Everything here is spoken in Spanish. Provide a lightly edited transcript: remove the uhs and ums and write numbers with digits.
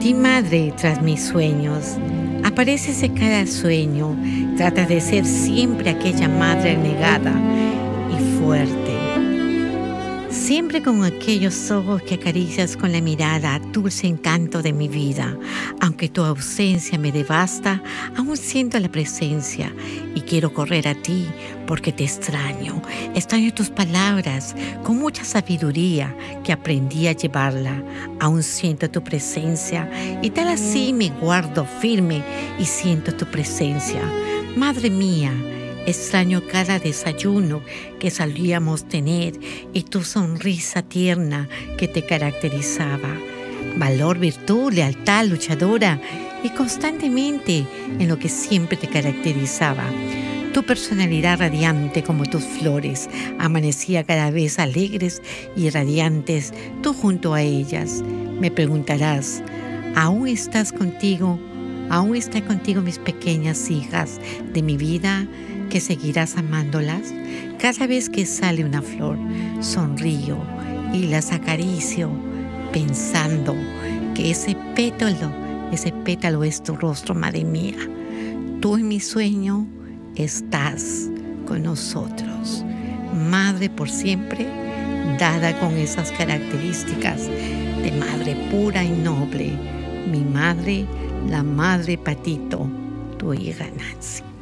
ti, madre, tras mis sueños. Apareces en cada sueño, tratas de ser siempre aquella madre negada y fuerte. Siempre con aquellos ojos que acaricias con la mirada, dulce encanto de mi vida. Aunque tu ausencia me devasta, aún siento la presencia y quiero correr a ti porque te extraño. Extraño tus palabras con mucha sabiduría que aprendí a llevarla. Aún siento tu presencia y tal así me guardo firme y siento tu presencia. Madre mía, extraño cada desayuno que solíamos tener y tu sonrisa tierna que te caracterizaba. Valor, virtud, lealtad, luchadora y constantemente en lo que siempre te caracterizaba. Tu personalidad radiante como tus flores amanecía cada vez alegres y radiantes tú junto a ellas. Me preguntarás, ¿aún estás contigo? ¿Aún están contigo mis pequeñas hijas de mi vida? ¿Que seguirás amándolas? Cada vez que sale una flor, sonrío y las acaricio, pensando que ese pétalo es tu rostro, madre mía. Tú en mi sueño estás con nosotros. Madre por siempre, dada con esas características de madre pura y noble. Mi madre, la madre Patito, tu hija Nancy.